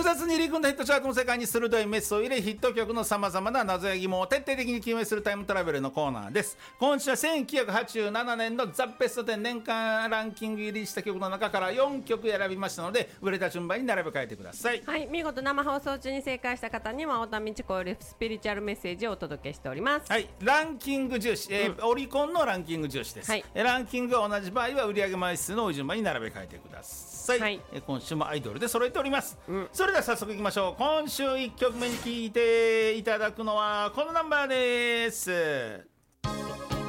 雑に入り組んだヒットチャートの世界に鋭いメスを入れ、ヒット曲のさまざまな謎や疑問を徹底的に究明するタイムトラベルのコーナーです。今週は1987年のザ・ベスト10年間ランキング入りした曲の中から4曲選びましたので、売れた順番に並べ替えてください。 はい、見事生放送中に正解した方には太田道子よりスピリチュアルメッセージをお届けしております。 はい、ランキング重視、オリコンのランキング重視です、 はい、 ランキングが同じ場合は売上枚数の順番に並べ替えてください、はい、今週もアイドルで揃えております、それでは早速いきましょう。今週1曲目に聴いていただくのはこのナンバーです。